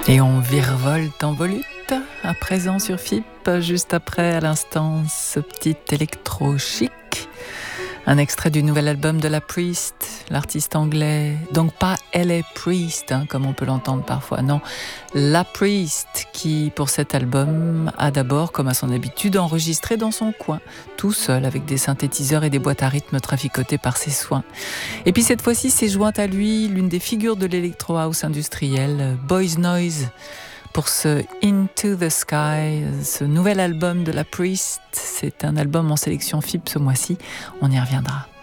Et on virevolte en volute, à présent sur FIP, juste après, à l'instant, ce petit électro chic. Un extrait du nouvel album de La Priest, l'artiste anglais. Donc pas L.A. Priest, comme on peut l'entendre parfois. Non, La Priest, qui pour cet album a d'abord, comme à son habitude, enregistré dans son coin, tout seul, avec des synthétiseurs et des boîtes à rythme traficotées par ses soins. Et puis cette fois-ci, s'est jointe à lui l'une des figures de l'électro house industriel, Boys Noise, pour ce Into the Sky, ce nouvel album de La Priest. C'est un album en sélection FIP ce mois-ci. On y reviendra.